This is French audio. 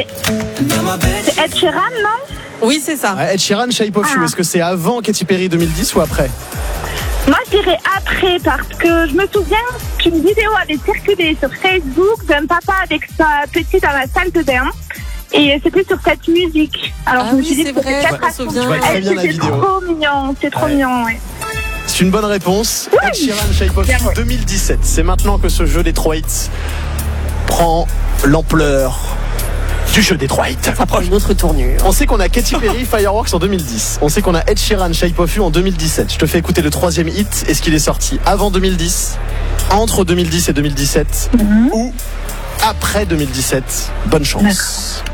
C'est Ed Sheeran, non? Oui, c'est ça. Ed Sheeran, Shape of You. Est-ce que c'est avant Katy Perry 2010 ou après? Moi, je dirais après, parce que je me souviens qu'une vidéo avait circulé sur Facebook d'un papa avec sa petite à la salle de bain. Et c'était sur cette musique. Alors, je me suis dit que c'était je me souviens. Je vois très bien la vidéo. C'est trop mignon, c'est trop mignon, ouais. C'est une bonne réponse. Oui. Ed Sheeran, Shape of Bien You joué. 2017. C'est maintenant que ce jeu des 3 hits prend l'ampleur du jeu des 3 hits. Ça prend une autre tournure. On sait qu'on a Katy Perry, Fireworks en 2010. On sait qu'on a Ed Sheeran, Shape of You en 2017. Je te fais écouter le 3e hit. Est-ce qu'il est sorti avant 2010, entre 2010 et 2017 ou après 2017? Bonne chance.